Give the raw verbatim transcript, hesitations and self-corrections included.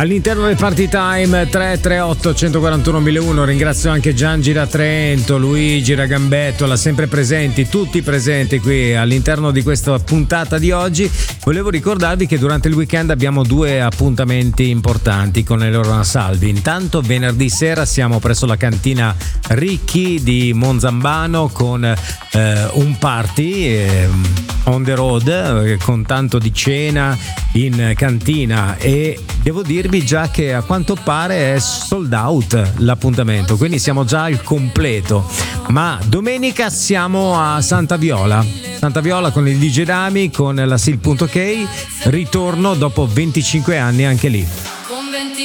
All'interno del Party Time tre tre otto uno quattro uno uno uno, ringrazio anche Giangi da Trento, Luigi Ragambetto, la sempre presenti, tutti presenti qui all'interno di questa puntata di oggi. Volevo ricordarvi che durante il weekend abbiamo due appuntamenti importanti con Eleonora Salvi. Intanto venerdì sera siamo presso la cantina Ricchi di Monzambano con eh, un party eh, on the road eh, con tanto di cena in cantina, e devo dirvi già che a quanto pare è sold out l'appuntamento, quindi siamo già al completo. Ma domenica siamo a Santa Viola Santa Viola con il D J Dami, con la Sil.k, ritorno dopo venticinque anni anche lì.